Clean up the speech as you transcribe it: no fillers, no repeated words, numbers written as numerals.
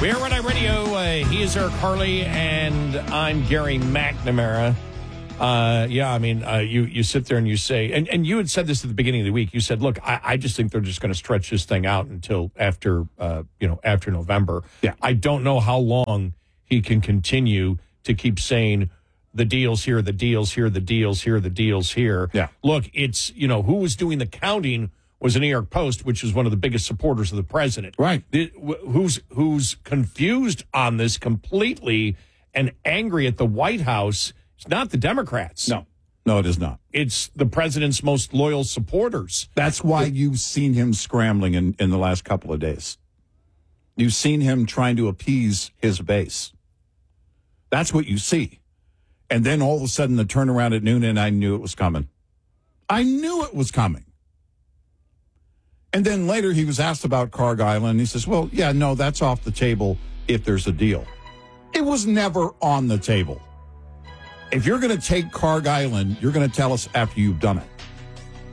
We're Red Eye Radio. He is Eric Harley, and I'm Gary McNamara. You sit there and you say, and you had said this at the beginning of the week. You said, look, I just think they're just going to stretch this thing out until after November. Yeah. I don't know how long he can continue to keep saying the deals here, the deals here, the deals here, the deals here. Yeah. Look, it's, who was doing the counting was the New York Post, which is one of the biggest supporters of the president. Right. Who's confused on this completely and angry at the White House. It's not the Democrats. No, it is not. It's the president's most loyal supporters. That's why you've seen him scrambling in the last couple of days. You've seen him trying to appease his base. That's what you see. And then all of a sudden the turnaround at noon, and I knew it was coming. I knew it was coming. And then later he was asked about Cargyle, and he says, well, yeah, no, that's off the table if there's a deal. It was never on the table. If you're going to take Cargyle, you're going to tell us after you've done it.